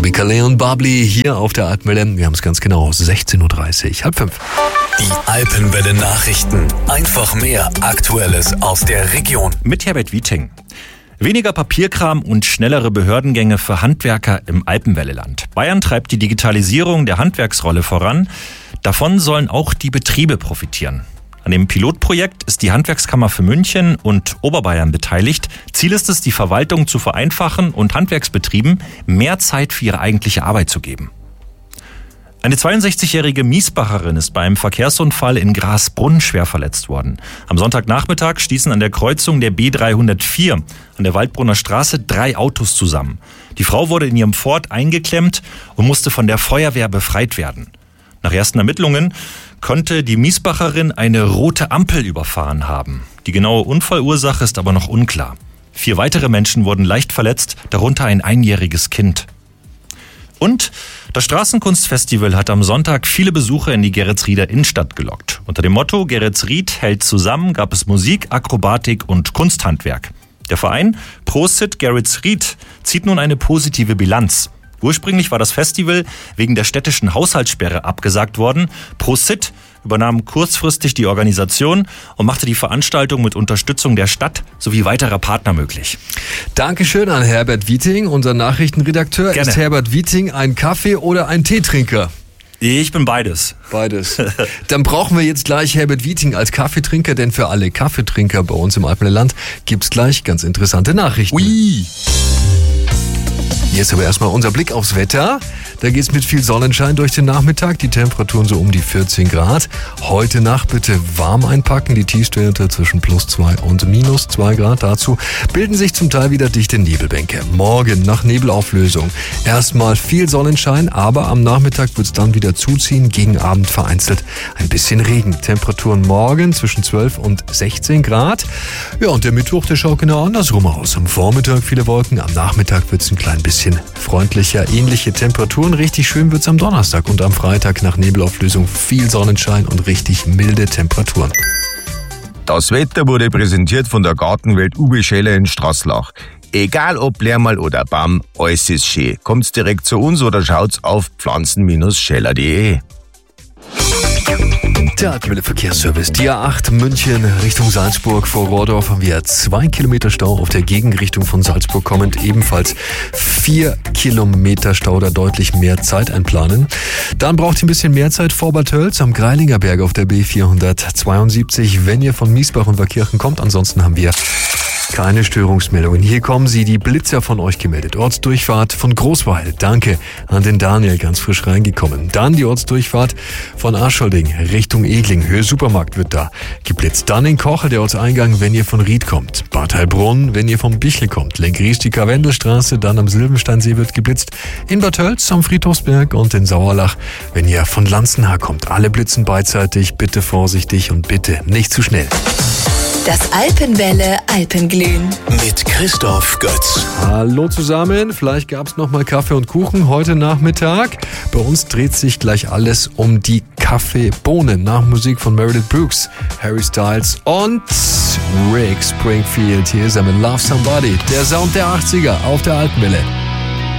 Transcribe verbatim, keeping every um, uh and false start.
Tobi Calais und Bubbly hier auf der Alpenwelle. Wir haben es ganz genau, sechzehn Uhr dreißig, halb fünf. Die Alpenwelle Nachrichten. Einfach mehr Aktuelles aus der Region. Mit Herbert Wieting. Weniger Papierkram und schnellere Behördengänge für Handwerker im Alpenwelleland. Bayern treibt die Digitalisierung der Handwerksrolle voran. Davon sollen auch die Betriebe profitieren. An dem Pilotprojekt ist die Handwerkskammer für München und Oberbayern beteiligt. Ziel ist es, die Verwaltung zu vereinfachen und Handwerksbetrieben mehr Zeit für ihre eigentliche Arbeit zu geben. Eine zweiundsechzigjährige Miesbacherin ist bei einem Verkehrsunfall in Grasbrunn schwer verletzt worden. Am Sonntagnachmittag stießen an der Kreuzung der B dreihundertvier an der Waldbrunner Straße drei Autos zusammen. Die Frau wurde in ihrem Ford eingeklemmt und musste von der Feuerwehr befreit werden. Nach ersten Ermittlungen konnte die Miesbacherin eine rote Ampel überfahren haben. Die genaue Unfallursache ist aber noch unklar. Vier weitere Menschen wurden leicht verletzt, darunter ein einjähriges Kind. Und das Straßenkunstfestival hat am Sonntag viele Besucher in die Geretsrieder Innenstadt gelockt. Unter dem Motto Geretsried hält zusammen gab es Musik, Akrobatik und Kunsthandwerk. Der Verein ProSit Geretsried zieht nun eine positive Bilanz. Ursprünglich war das Festival wegen der städtischen Haushaltssperre abgesagt worden. ProSit übernahm kurzfristig die Organisation und machte die Veranstaltung mit Unterstützung der Stadt sowie weiterer Partner möglich. Dankeschön an Herbert Wieting, unser Nachrichtenredakteur. Gerne. Ist Herbert Wieting ein Kaffee- oder ein Teetrinker? Ich bin beides. Beides. Dann brauchen wir jetzt gleich Herbert Wieting als Kaffeetrinker, denn für alle Kaffeetrinker bei uns im Alpenland gibt's gleich ganz interessante Nachrichten. Ui. Jetzt aber erstmal unser Blick aufs Wetter. Da geht's mit viel Sonnenschein durch den Nachmittag. Die Temperaturen so um die vierzehn Grad. Heute Nacht bitte warm einpacken. Die Tiefstwerte zwischen plus zwei und minus zwei Grad. Dazu bilden sich zum Teil wieder dichte Nebelbänke. Morgen nach Nebelauflösung erstmal viel Sonnenschein, aber am Nachmittag wird's dann wieder zuziehen. Gegen Abend vereinzelt ein bisschen Regen. Temperaturen morgen zwischen zwölf und sechzehn Grad. Ja, und der Mittwoch, der schaut genau andersrum aus. Am Vormittag viele Wolken, am Nachmittag wird's ein klein bisschen freundlicher. Ähnliche Temperaturen. Richtig schön wird's am Donnerstag und am Freitag nach Nebelauflösung viel Sonnenschein und richtig milde Temperaturen. Das Wetter wurde präsentiert von der Gartenwelt Uwe Scheller in Straßlach. Egal ob Lärmal oder Baum, alles ist schön. Kommt's direkt zu uns oder schaut's auf pflanzen Scheller punkt de. Der Alpenwelle Verkehrsservice. Die A acht München Richtung Salzburg vor Rohrdorf haben wir zwei Kilometer Stau auf der Gegenrichtung von Salzburg kommend. Ebenfalls vier Kilometer Stau, da deutlich mehr Zeit einplanen. Dann braucht ihr ein bisschen mehr Zeit vor Bad Tölz am Greilinger Berg auf der B vierhundertzweiundsiebzig, wenn ihr von Miesbach und Waakirchen kommt. Ansonsten haben wir keine Störungsmeldungen. Hier kommen sie, die Blitzer von euch gemeldet. Ortsdurchfahrt von Großweil. Danke an den Daniel, ganz frisch reingekommen. Dann die Ortsdurchfahrt von Arscholding Richtung Egling. Höhe Supermarkt wird da geblitzt. Dann in Kochel, der Ortseingang, wenn ihr von Ried kommt. Bad Heilbrunn, wenn ihr vom Bichl kommt. Lenkries die Karwendelstraße, dann am Silbensteinsee wird geblitzt. In Bad Tölz am Friedhofsberg und in Sauerlach, wenn ihr von Lanzenhaar kommt. Alle blitzen beidseitig, bitte vorsichtig und bitte nicht zu schnell. Das Alpenwelle Alpenglühen. Mit Christoph Götz. Hallo zusammen, vielleicht gab's noch mal Kaffee und Kuchen heute Nachmittag. Bei uns dreht sich gleich alles um die Kaffeebohnen nach Musik von Meredith Brooks, Harry Styles und Rick Springfield. Hier ist er mit Love Somebody, der Sound der achtziger auf der Alpenwelle.